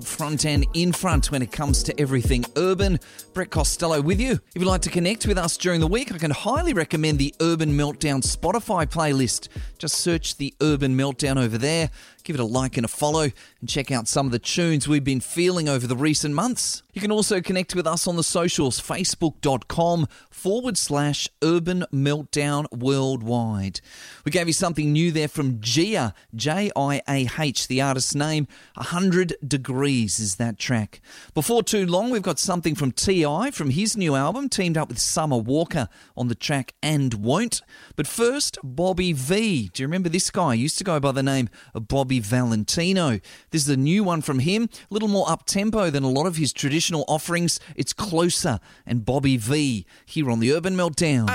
front and in front when it comes to everything urban. Brett Costello with you. If you'd like to connect with us during the week, I can highly recommend the Urban Meltdown Spotify playlist. Just search the Urban Meltdown over there. Give it a like and a follow and check out some of the tunes we've been feeling over the recent months. You can also connect with us on the socials, facebook.com/Urban Meltdown Worldwide. We gave you something new there from Gia, Jiah, the artist's name. 100 Degrees is that track. Before too long, we've got something from T.I. from his new album, teamed up with Summer Walker on the track And Won't. But first, Bobby V. Do you remember this guy? He used to go by the name of Bobby Valentino. This is a new one from him, a little more up-tempo than a lot of his traditional offerings. It's Closer and Bobby V here on the Urban Meltdown.